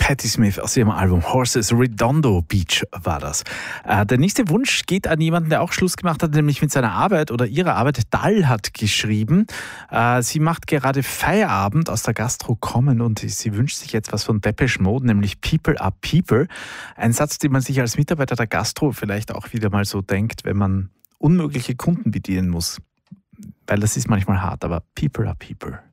Patti Smith aus ihrem Album Horses, Redondo Beach war das. Der nächste Wunsch geht an jemanden, der auch Schluss gemacht hat, nämlich mit seiner Arbeit oder ihrer Arbeit. Dall hat geschrieben, sie macht gerade Feierabend aus der Gastro kommen und sie wünscht sich jetzt was von Depeche Mode, nämlich People are People. Ein Satz, den man sich als Mitarbeiter der Gastro vielleicht auch wieder mal so denkt, wenn man unmögliche Kunden bedienen muss. Weil das ist manchmal hart, aber People are People.